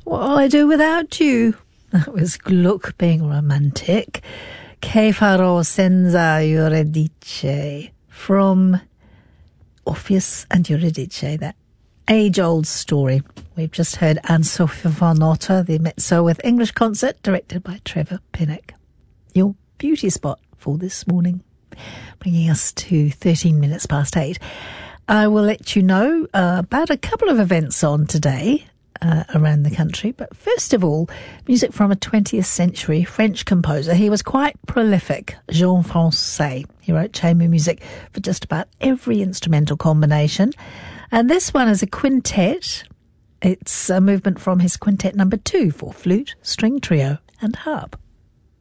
What'll I do without you? That was Gluck being romantic. Che farò senza Eurydice from Orpheus and Eurydice, that age-old story. We've just heard Anne-Sophie von Otter, the mezzo with English concert, directed by Trevor Pinnock. Your beauty spot for this morning, bringing us to 13 minutes past 8. I will let you know about a couple of events on today around the country. But first of all, music from a 20th century French composer. He was quite prolific, Jean Francais. He wrote chamber music for just about every instrumental combination. And this one is a quintet. It's a movement from his quintet number 2 for flute, string trio and harp.